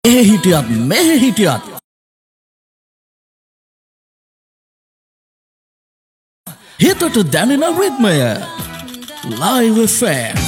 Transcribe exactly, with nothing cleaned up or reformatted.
ඒ හිටියත් මෙහෙ හිටියත් හිතට දැනෙන රිද්මය Live F M